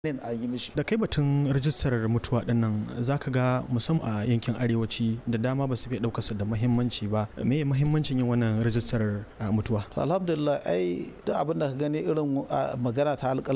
a yi mishi. Da kai batun rajistar mutuwa dinnan zaka ga musamman a yankin arewaci da dama ba su fi ɗaukarsa da muhimmanci ba. Me muhimmancin yin wannan rajistar mutuwa? To alhamdulillah ai duk abin da ka gani irin magana ta